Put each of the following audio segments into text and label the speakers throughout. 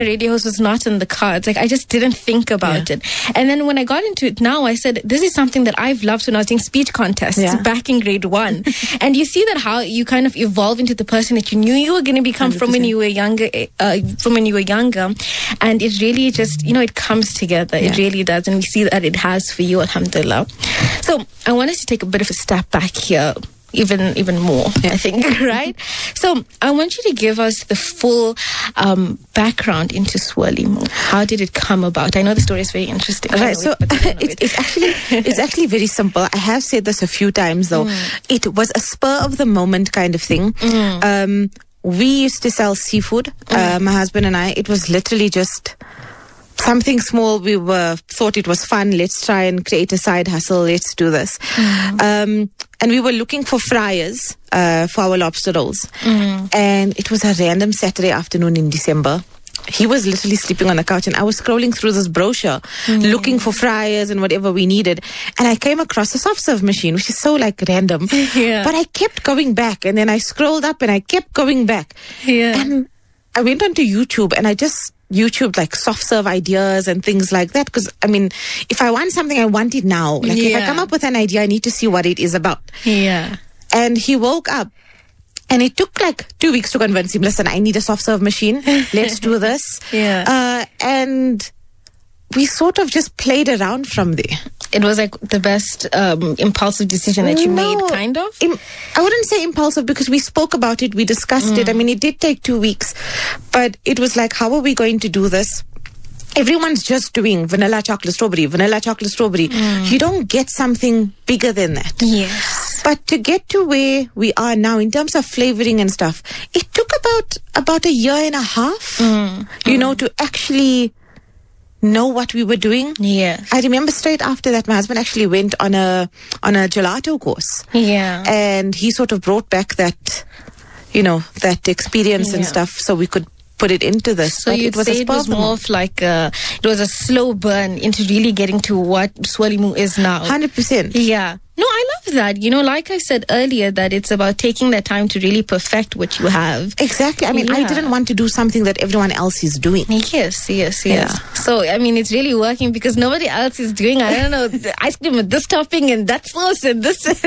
Speaker 1: radio host was not in the cards. Like, I just didn't think about it. And then when I got into it now, I said, this is something that I've loved when I was doing speech contests back in grade 1. And you see that how you kind of evolve into the person that you knew you were going to become 100%. From when you were younger, and it really just, it comes together. It really does. And we see that it has for you, alhamdulillah. So I want us to take a bit of a step back here. Even more, I think, right? So I want you to give us the full background into Swalimu. How did it come about? I know the story is very interesting.
Speaker 2: Right, so it's actually very simple. I have said this a few times, though. It was a spur of the moment kind of thing. We used to sell seafood, my husband and I. It was literally just something small. We thought it was fun. Let's try and create a side hustle. Let's do this. And we were looking for fryers for our lobster rolls. And it was a random Saturday afternoon in December. He was literally sleeping on the couch, and I was scrolling through this brochure looking for fryers and whatever we needed. And I came across a soft serve machine, which is so random. But I kept going back, and then I scrolled up and I kept going back. And I went onto YouTube, and I just YouTube soft serve ideas and things like that, because if I want something, I want it now. If I come up with an idea, I need to see what it is about. And he woke up, and it took 2 weeks to convince him, listen, I need a soft serve machine, let's do this. And we sort of just played around from there.
Speaker 1: It was the best impulsive decision that you made, kind of?
Speaker 2: I wouldn't say impulsive, because we spoke about it, we discussed it. It did take 2 weeks, but it was how are we going to do this? Everyone's just doing vanilla chocolate strawberry. You don't get something bigger than that.
Speaker 1: Yes.
Speaker 2: But to get to where we are now in terms of flavoring and stuff, it took about a year and a half, to actually know what we were doing. I remember straight after that, my husband actually went on a gelato course. And he sort of brought back that, that experience and stuff, so we could put it into this.
Speaker 1: So you'd say it was more of it was a slow burn into really getting to what Swalimu is now.
Speaker 2: 100%.
Speaker 1: Yeah. No, I love that. Like I said earlier, that it's about taking that time to really perfect what you have.
Speaker 2: Exactly. I didn't want to do something that everyone else is doing.
Speaker 1: Yes. So, it's really working because nobody else is doing, I don't know, the ice cream with this topping and that sauce and this. So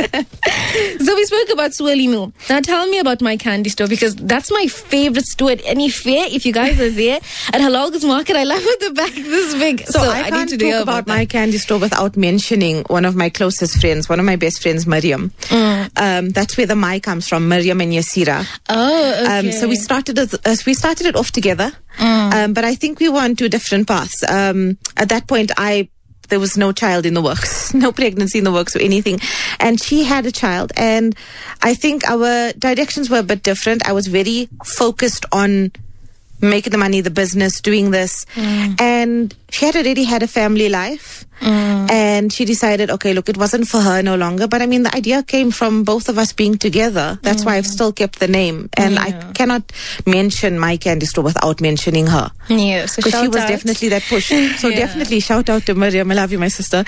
Speaker 1: we spoke about Swalimu. Now tell me about my candy store, because that's my favorite store at any fair. If you guys are there at Halal's Market, I love it. The back this big.
Speaker 2: So I can't need to talk about my candy store without mentioning one of my closest friends, one of my best friends, Mariam. That's where the Mai comes from, Mariam and Yasira.
Speaker 1: Oh, okay.
Speaker 2: So we started it off together, but I think we were on two different paths. At that point, there was no child in the works, no pregnancy in the works or anything. And she had a child, and I think our directions were a bit different. I was very focused on making the money, the business, doing this. And she had already had a family life. And she decided, okay, look, it wasn't for her no longer. But the idea came from both of us being together. That's why I've still kept the name. And I cannot mention my candy store without mentioning her.
Speaker 1: Yeah, so
Speaker 2: because she was definitely that push. So definitely shout out to Mariam. I love you, my sister.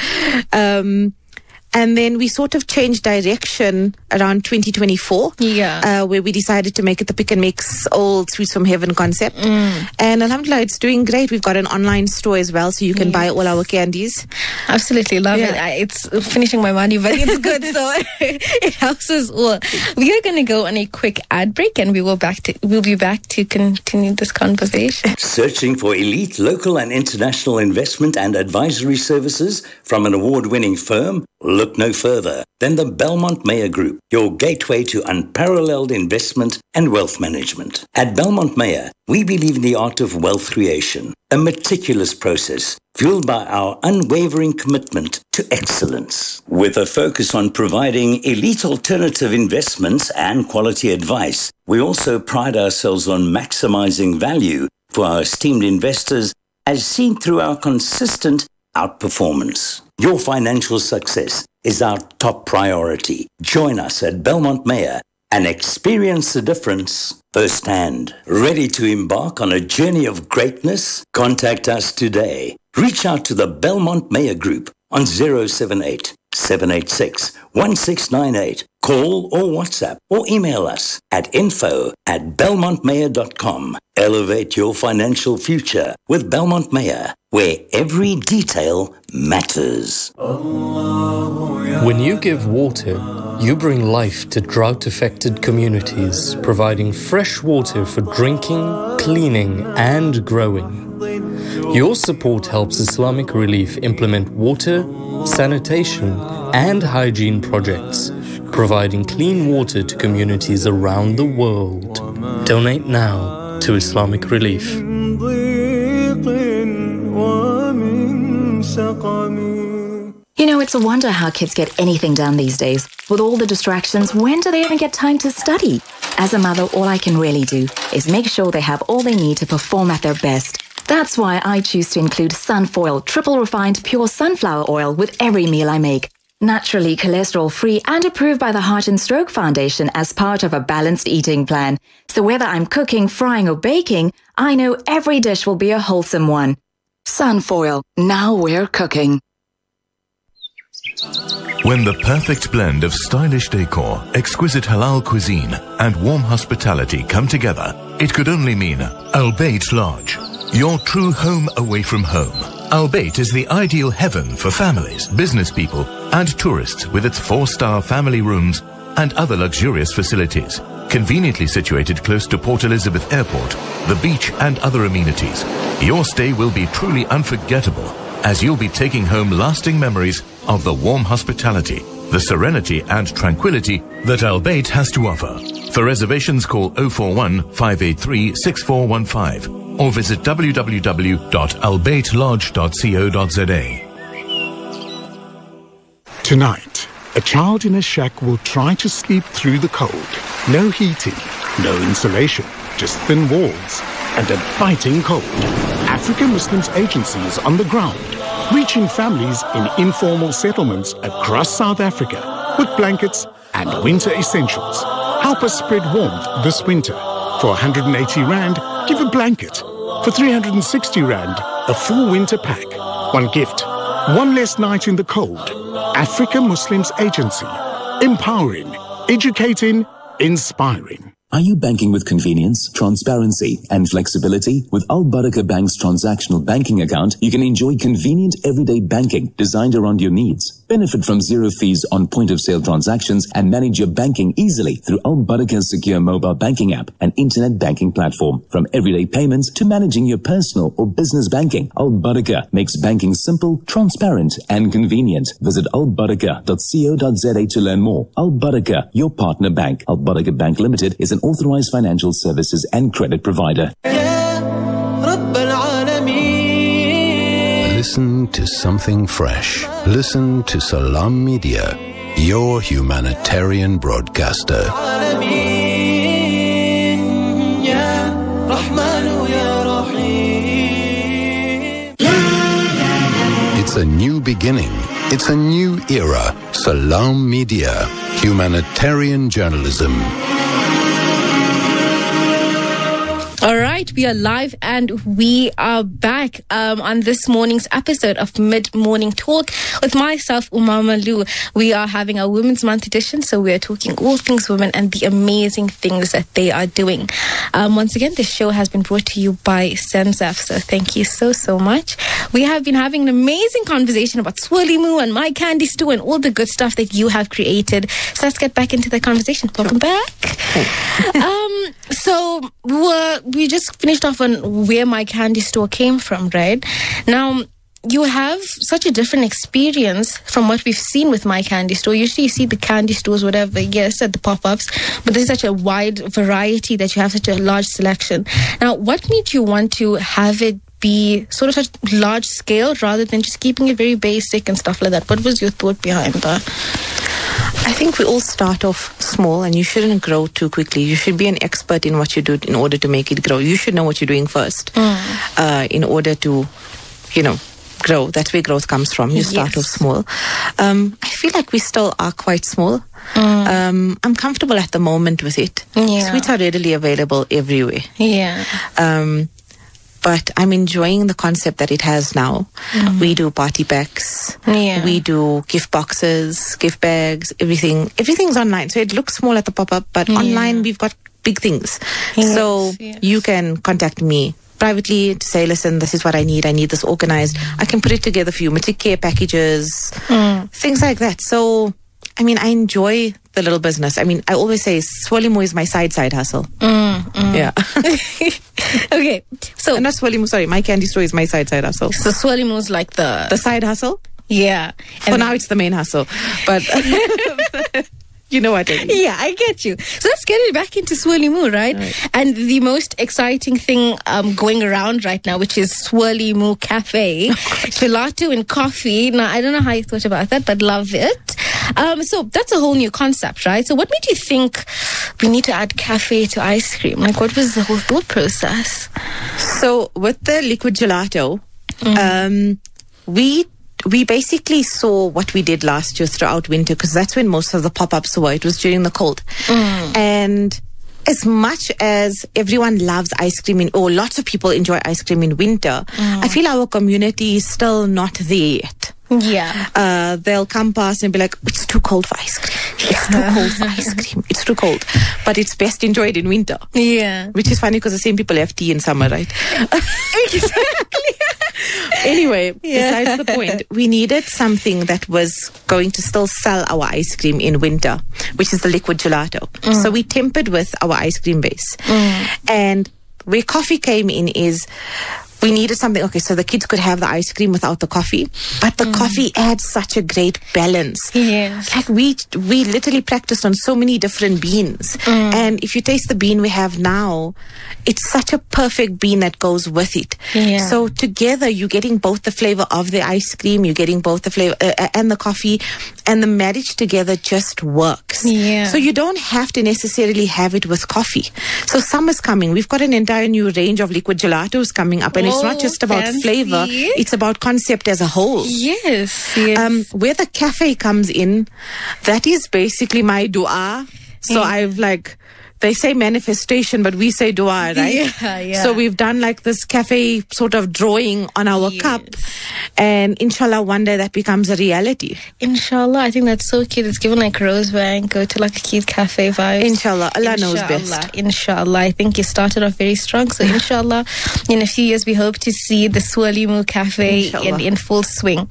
Speaker 2: And then we sort of changed direction around 2024, where we decided to make it the Pick and Mix old Sweets from Heaven concept. And alhamdulillah, it's doing great. We've got an online store as well, so you can buy all our candies.
Speaker 1: Absolutely love it. It's finishing my money, but it's good, so it helps us all. We are going to go on a quick ad break, and we'll be back to continue this conversation.
Speaker 3: Searching for elite local and international investment and advisory services from an award-winning firm? Look no further than the Belmont Meyer Group, your gateway to unparalleled investment and wealth management. At Belmont Meyer, we believe in the art of wealth creation, a meticulous process fueled by our unwavering commitment to excellence. With a focus on providing elite alternative investments and quality advice, we also pride ourselves on maximizing value for our esteemed investors, as seen through our consistent outperformance. Your financial success is our top priority. Join us at Belmont Meyer and experience the difference firsthand. Ready to embark on a journey of greatness? Contact us today. Reach out to the Belmont Meyer Group on 078 786-1698. Call or WhatsApp or email us at info@belmontmayor.com. Elevate your financial future with Belmont Mayor, where every detail matters.
Speaker 4: When you give water, you bring life to drought-affected communities, providing fresh water for drinking, cleaning, and growing. Your support helps Islamic Relief implement water, sanitation, and hygiene projects, providing clean water to communities around the world. Donate now to Islamic Relief.
Speaker 5: You know, it's a wonder how kids get anything done these days. With all the distractions, when do they even get time to study? As a mother, all I can really do is make sure they have all they need to perform at their best. That's why I choose to include Sunfoil, triple refined pure sunflower oil with every meal I make. Naturally cholesterol-free and approved by the Heart and Stroke Foundation as part of a balanced eating plan. So whether I'm cooking, frying or baking, I know every dish will be a wholesome one. Sunfoil, now we're cooking.
Speaker 6: When the perfect blend of stylish decor, exquisite halal cuisine and warm hospitality come together, it could only mean Al Bayt Lodge, your true home away from home. Al Bayt is the ideal heaven for families, business people and tourists with its 4-star family rooms and other luxurious facilities. Conveniently situated close to Port Elizabeth Airport, the beach and other amenities, your stay will be truly unforgettable as you'll be taking home lasting memories of the warm hospitality, the serenity and tranquility that Al Bayt has to offer. For reservations, call 041 583 6415 or visit www.albaytlodge.co.za.
Speaker 7: Tonight, a child in a shack will try to sleep through the cold. No heating, no insulation, just thin walls and a biting cold. African Muslims Agency is on the ground, reaching families in informal settlements across South Africa with blankets and winter essentials. Help us spread warmth this winter. For 180 Rand, give a blanket. For 360 Rand, a full winter pack. One gift, one less night in the cold. African Muslims Agency. Empowering, educating, inspiring.
Speaker 8: Are you banking with convenience, transparency, and flexibility? With Al Barakah Bank's transactional banking account, you can enjoy convenient everyday banking designed around your needs. Benefit from zero fees on point-of-sale transactions and manage your banking easily through Al Barakah's secure mobile banking app and internet banking platform. From everyday payments to managing your personal or business banking, Al Barakah makes banking simple, transparent, and convenient. Visit albarakah.co.za to learn more. Al Barakah, your partner bank. Al Barakah Bank Limited is an authorized financial services and credit provider.
Speaker 9: Listen to something fresh. Listen to Salam Media, your humanitarian broadcaster. It's a new beginning. It's a new era. Salam Media, humanitarian journalism.
Speaker 1: All right, we are live and we are back on this morning's episode of Mid-Morning Talk with myself, Umama Lou. We are having our Women's Month edition, so we are talking all things women and the amazing things that they are doing. Once again, this show has been brought to you by Sensaf, so thank you so much. We have been having an amazing conversation about Swirly Moo and My Candy Store and all the good stuff that you have created. So let's get back into the conversation. Welcome back. So we just finished off on where My Candy Store came from, right? Now, you have such a different experience from what we've seen with My Candy Store. Usually you see the candy stores, whatever, yes, at the pop-ups, but there's such a wide variety that you have such a large selection. Now, what made you want to have it be sort of such large scale rather than just keeping it very basic and stuff like that? What was your thought behind that?
Speaker 2: I think we all start off small and you shouldn't grow too quickly. You should be an expert in what you do in order to make it grow. You should know what you're doing first in order to, grow. That's where growth comes from. You start off small. I feel like we still are quite small. I'm comfortable at the moment with it.
Speaker 1: Yeah.
Speaker 2: Sweets are readily available everywhere.
Speaker 1: Yeah.
Speaker 2: but I'm enjoying the concept that it has now. We do party packs.
Speaker 1: Yeah.
Speaker 2: We do gift boxes, gift bags, everything. Everything's online. So it looks small at the pop-up, but online we've got big things. So you can contact me privately to say, listen, this is what I need this organized. I can put it together for you. Matric care packages, things like that. So, I mean, I enjoy the little business. I mean, I always say Swalimu is my side hustle. Yeah.
Speaker 1: Okay. So,
Speaker 2: not Swalimu, sorry. My candy store is my side hustle.
Speaker 1: So Swalimu is like the
Speaker 2: side hustle?
Speaker 1: Yeah.
Speaker 2: For now, it's the main hustle. But... You know what I mean.
Speaker 1: Yeah, I get you. So let's get it back into Swalimu, right? And the most exciting thing going around right now, which is Swalimu Cafe, gelato and coffee. Now, I don't know how you thought about that, but love it. So that's a whole new concept, right? So what made you think we need to add cafe to ice cream? Like, what was the whole thought process?
Speaker 2: So with the liquid gelato, we basically saw what we did last year throughout winter, because that's when most of the pop-ups were. It was during the cold. And as much as everyone loves ice cream, or lots of people enjoy ice cream in winter, I feel our community is still not there yet.
Speaker 1: Yeah.
Speaker 2: They'll come past and be like, it's too cold for ice cream. It's too cold for ice cream. It's too cold. But it's best enjoyed in winter.
Speaker 1: Yeah.
Speaker 2: Which is funny because the same people have tea in summer, right?
Speaker 1: Exactly.
Speaker 2: Anyway, besides the point, we needed something that was going to still sell our ice cream in winter, which is the liquid gelato. So we tempered with our ice cream base. And where coffee came in is we needed something, okay, so the kids could have the ice cream without the coffee, but the coffee adds such a great balance.
Speaker 1: Yes.
Speaker 2: Like we literally practiced on so many different beans. And if you taste the bean we have now, it's such a perfect bean that goes with it.
Speaker 1: Yeah.
Speaker 2: So together you're getting both the flavor of the ice cream, you're getting both the flavor and the coffee, and the marriage together just works.
Speaker 1: Yeah.
Speaker 2: So you don't have to necessarily have it with coffee. So summer's coming. We've got an entire new range of liquid gelatos coming up, and it's not just about flavor, it's about concept as a whole.
Speaker 1: Yes.
Speaker 2: Where the cafe comes in, that is basically my dua. So I've they say manifestation, but we say dua, right?
Speaker 1: Yeah.
Speaker 2: So we've done like this cafe sort of drawing on our cup, and inshallah one day that becomes a reality.
Speaker 1: Inshallah, I think that's so cute. It's given like Rosebank, go to like a cute cafe vibe.
Speaker 2: Inshallah, Allah knows best.
Speaker 1: Inshallah, I think you started off very strong. So inshallah, in a few years we hope to see the Swalimu Cafe in full swing.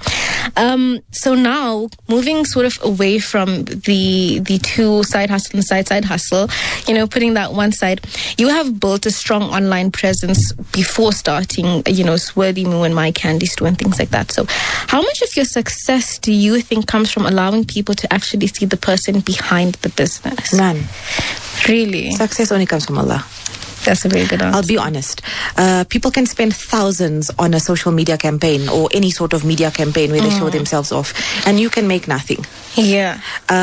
Speaker 1: So now moving sort of away from the two side hustle and side hustle, putting that one side, you have built a strong online presence before starting, Swalimu and My Candy Store and things like that. So how much of your success do you think comes from allowing people to actually see the person behind the business?
Speaker 2: None.
Speaker 1: Really?
Speaker 2: Success only comes from Allah.
Speaker 1: That's a very good answer.
Speaker 2: I'll be honest. People can spend thousands on a social media campaign or any sort of media campaign where they show themselves off, and you can make nothing.
Speaker 1: Yeah.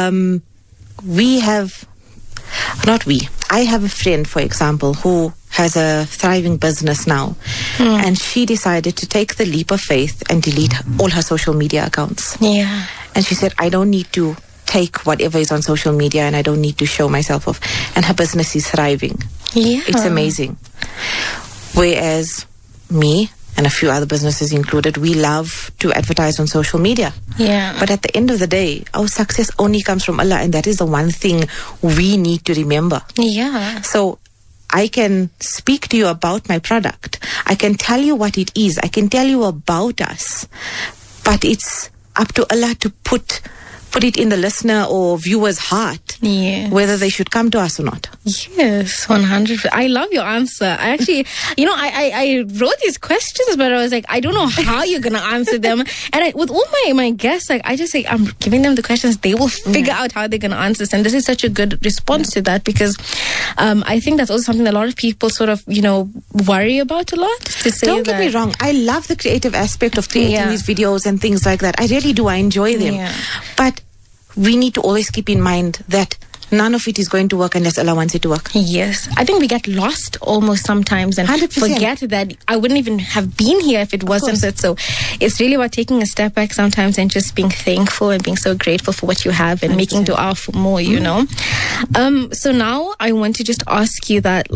Speaker 2: I have a friend, for example, who has a thriving business now, and she decided to take the leap of faith and delete all her social media accounts.
Speaker 1: Yeah.
Speaker 2: And she said, I don't need to take whatever is on social media, and I don't need to show myself off. And her business is thriving.
Speaker 1: Yeah.
Speaker 2: It's amazing. Whereas me and a few other businesses included, we love to advertise on social media.
Speaker 1: Yeah.
Speaker 2: But at the end of the day, our success only comes from Allah, and that is the one thing we need to remember.
Speaker 1: Yeah.
Speaker 2: So I can speak to you about my product. I can tell you what it is. I can tell you about us. But it's up to Allah to put it in the listener or viewer's heart, whether they should come to us or not.
Speaker 1: Yes, 100%. I love your answer. I actually, I wrote these questions, but I was like, I don't know how you're going to answer them. And with all my guests, I just say, I'm giving them the questions. They will figure out how they're going to answer this. And this is such a good response to that, because I think that's also something that a lot of people sort of, worry about a lot.
Speaker 2: Don't get me wrong. I love the creative aspect of creating these videos and things like that. I really do. I enjoy them.
Speaker 1: Yeah.
Speaker 2: But we need to always keep in mind that none of it is going to work unless Allah wants it to work.
Speaker 1: Yes. I think we get lost almost sometimes and
Speaker 2: 100%.
Speaker 1: forget that I wouldn't even have been here if it wasn't that. So it's really about taking a step back sometimes and just being thankful and being so grateful for what you have and making dua for more, So now I want to just ask you that,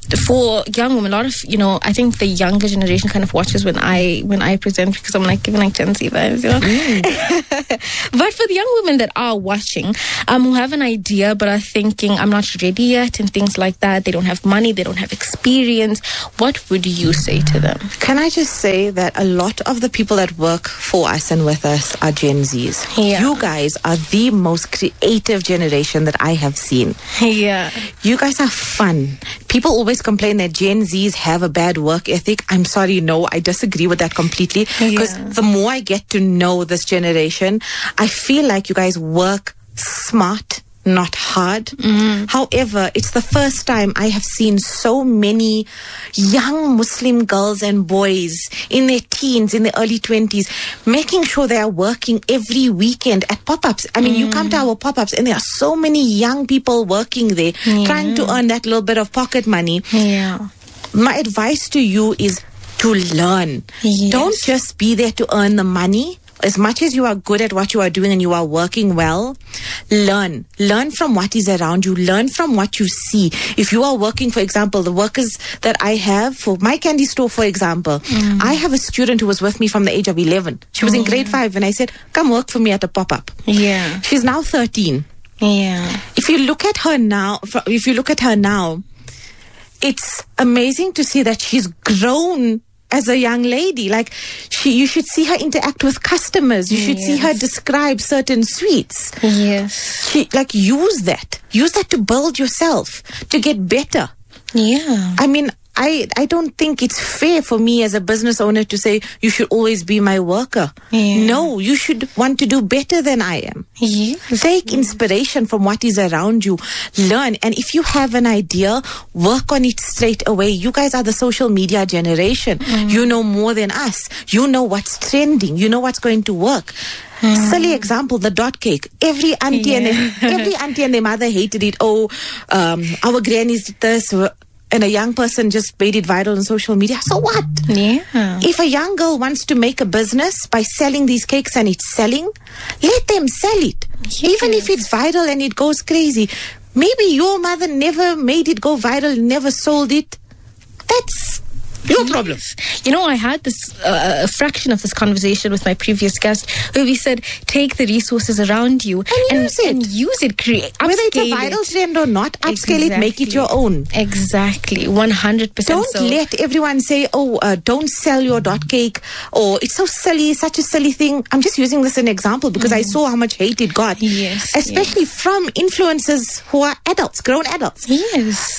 Speaker 1: for young women, a lot of, I think the younger generation kind of watches when I present, because I'm like giving like Gen Z vibes, But for the young women that are watching, who have an idea but are thinking, I'm not ready yet and things like that, they don't have money, they don't have experience, what would you say to them?
Speaker 2: Can I just say that a lot of the people that work for us and with us are Gen Zs.
Speaker 1: Yeah.
Speaker 2: You guys are the most creative generation that I have seen.
Speaker 1: Yeah.
Speaker 2: You guys are fun. People always complain that Gen Zs have a bad work ethic. I'm sorry, no, I disagree with that completely. Because the more I get to know this generation, I feel like you guys work smart, not hard. However, it's the first time I have seen so many young Muslim girls and boys in their teens, in their early 20s, making sure they are working every weekend at pop-ups. I mean, you come to our pop-ups and there are so many young people working there, trying to earn that little bit of pocket money.
Speaker 1: Yeah.
Speaker 2: My advice to you is to learn.
Speaker 1: Yes.
Speaker 2: Don't just be there to earn the money. As much as you are good at what you are doing and you are working well, learn. Learn from what is around you. Learn from what you see. If you are working, for example, the workers that I have for my candy store, for example, I have a student who was with me from the age of 11. She was in grade 5 and I said, come work for me at a pop-up.
Speaker 1: Yeah.
Speaker 2: She's now 13.
Speaker 1: Yeah.
Speaker 2: If you look at her now, it's amazing to see that she's grown as a young lady. Like, you should see her interact with customers. You should see her describe certain sweets.
Speaker 1: Yes.
Speaker 2: Use that to build yourself, to get better.
Speaker 1: Yeah.
Speaker 2: I mean, I don't think it's fair for me as a business owner to say you should always be my worker.
Speaker 1: Yeah.
Speaker 2: No, you should want to do better than I am.
Speaker 1: Yes.
Speaker 2: Take inspiration from what is around you. Learn. And if you have an idea, work on it straight away. You guys are the social media generation. You know more than us. You know what's trending. You know what's going to work. Silly example, the dot cake. Every auntie and their mother hated it. Our grannies did this. And a young person just made it viral on social media. So what?
Speaker 1: Yeah.
Speaker 2: If a young girl wants to make a business by selling these cakes and it's selling, let them sell it.
Speaker 1: Yes.
Speaker 2: Even if it's viral and it goes crazy. Maybe your mother never made it go viral, never sold it. That's your problem.
Speaker 1: I had this a fraction of this conversation with my previous guest where we said, take the resources around you and use it. Create,
Speaker 2: whether it's a viral trend or not, upscale it, make it your own.
Speaker 1: Exactly, 100%.
Speaker 2: Don't let everyone say, don't sell your dot cake, or it's so silly, such a silly thing. I'm just using this as an example because I saw how much hate it got.
Speaker 1: Yes.
Speaker 2: Especially from influencers who are adults, grown adults.
Speaker 1: Yes.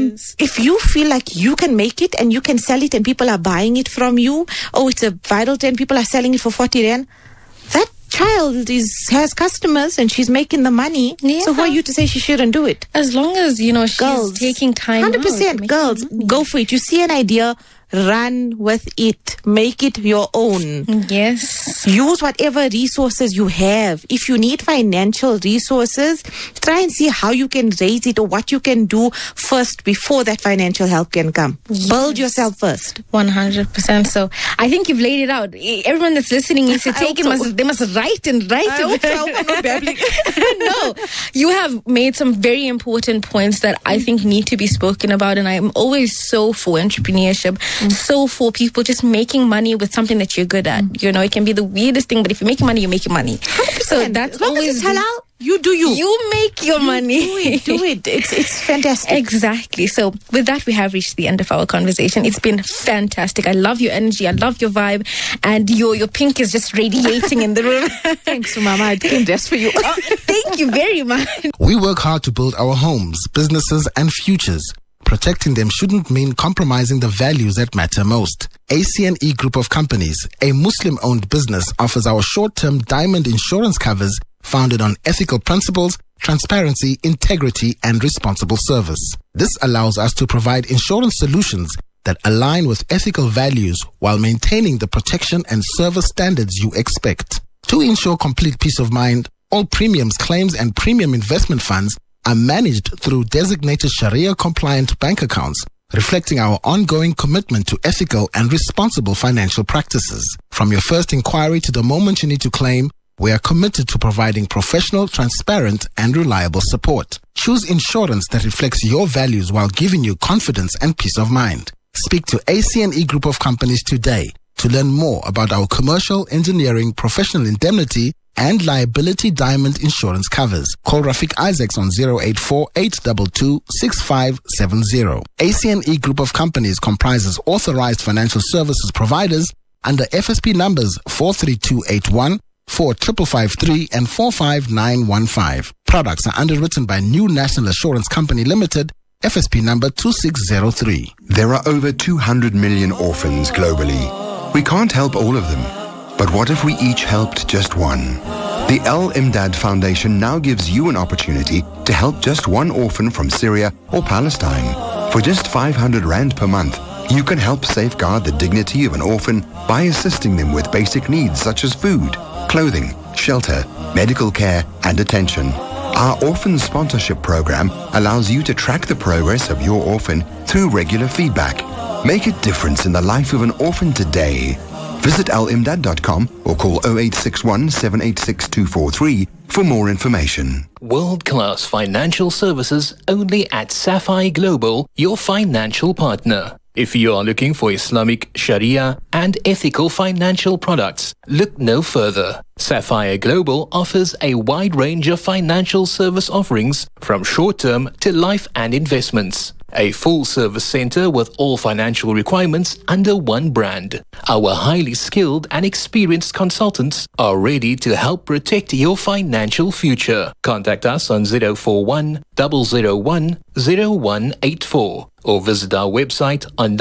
Speaker 2: If you feel like you can make it and you can sell it and people are buying it from you, it's a viral trend, people are selling it for 40 rand, that child has customers and she's making the money. So who are you to say she shouldn't do it?
Speaker 1: As long as she's
Speaker 2: girls,
Speaker 1: taking time
Speaker 2: 100% girls, go for it. You see an idea, run with it. Make it your own.
Speaker 1: Yes.
Speaker 2: Use whatever resources you have. If you need financial resources, try and see how you can raise it or what you can do first before that financial help can come. Yes. Build yourself first.
Speaker 1: 100%. So I think you've laid it out. Everyone that's listening needs to take it. They must write and write.
Speaker 2: I'm not babbling.
Speaker 1: No, you have made some very important points that I think need to be spoken about, and I'm always so for entrepreneurship. So for people just making money with something that you're good at. It can be the weirdest thing, but if you're making money, you're making money.
Speaker 2: 100%.
Speaker 1: So that's
Speaker 2: as long
Speaker 1: always
Speaker 2: as it's halal, you do you.
Speaker 1: You make your money.
Speaker 2: Do it. It's fantastic.
Speaker 1: Exactly. So with that, we have reached the end of our conversation. It's been fantastic. I love your energy. I love your vibe. And your pink is just radiating in the room.
Speaker 2: Thanks, Mama. I came dressed for you.
Speaker 1: Thank you very much.
Speaker 10: We work hard to build our homes, businesses, and futures. Protecting them shouldn't mean compromising the values that matter most. ACNE Group of Companies, a Muslim-owned business, offers our short-term diamond insurance covers founded on ethical principles, transparency, integrity, and responsible service. This allows us to provide insurance solutions that align with ethical values while maintaining the protection and service standards you expect. To ensure complete peace of mind, all premiums, claims, and premium investment funds are managed through designated Sharia-compliant bank accounts, reflecting our ongoing commitment to ethical and responsible financial practices. From your first inquiry to the moment you need to claim, we are committed to providing professional, transparent, and reliable support. Choose insurance that reflects your values while giving you confidence and peace of mind. Speak to ACNE Group of Companies today to learn more about our commercial, engineering, professional indemnity, and liability diamond insurance covers. Call Rafiq Isaacs on 084-822-6570. ACNE Group of Companies comprises authorized financial services providers under FSP numbers 43281, 4553, and 45915. Products are underwritten by New National Assurance Company Limited, FSP number 2603.
Speaker 11: There are over 200 million orphans globally. We can't help all of them. But what if we each helped just one? The Al Imdad Foundation now gives you an opportunity to help just one orphan from Syria or Palestine. For just 500 Rand per month, you can help safeguard the dignity of an orphan by assisting them with basic needs such as food, clothing, shelter, medical care, and attention. Our orphan sponsorship program allows you to track the progress of your orphan through regular feedback. Make a difference in the life of an orphan today. Visit alimdad.com or call 0861 786 243 for more information.
Speaker 12: World-class financial services only at Sapphire Global, your financial partner. If you are looking for Islamic, Sharia, and ethical financial products, look no further. Sapphire Global offers a wide range of financial service offerings from short-term to life and investments. A full-service center with all financial requirements under one brand. Our highly skilled and experienced consultants are ready to help protect your financial future. Contact us on 041 001 0184 or visit our website on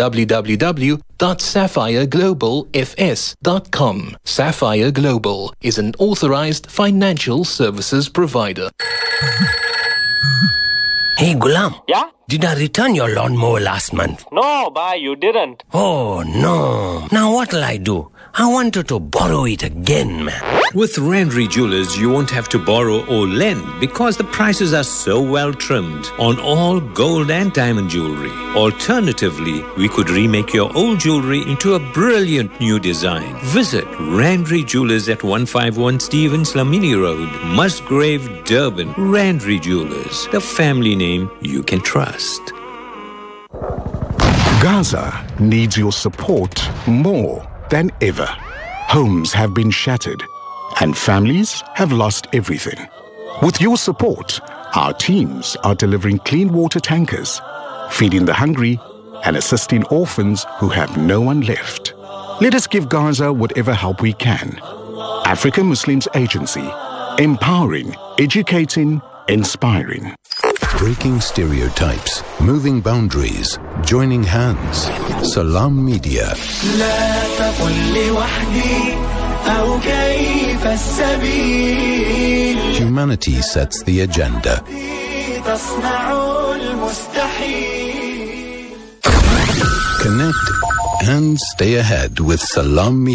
Speaker 12: www.sapphireglobalfs.com. Sapphire Global is an authorized financial services provider.
Speaker 13: Hey, Gulam.
Speaker 14: Yeah?
Speaker 13: Did I return your lawnmower last month?
Speaker 14: No, bhai, you didn't.
Speaker 13: Oh, no. Now what'll I do? I wanted to borrow it again, man.
Speaker 15: With Randry Jewelers, you won't have to borrow or lend because the prices are so well trimmed on all gold and diamond jewelry. Alternatively, we could remake your old jewelry into a brilliant new design. Visit Randry Jewelers at 151 Stevens Lamini Road, Musgrave, Durban. Randry Jewelers, the family name you can trust.
Speaker 7: Gaza needs your support more than ever. Homes have been shattered and families have lost everything. With your support, our teams are delivering clean water tankers, feeding the hungry, and assisting orphans who have no one left. Let us give Gaza whatever help we can. African Muslims Agency, empowering, educating, inspiring.
Speaker 9: Breaking stereotypes, moving boundaries, joining hands. Salam Media. Humanity sets the agenda. Connect and stay ahead with Salam Media.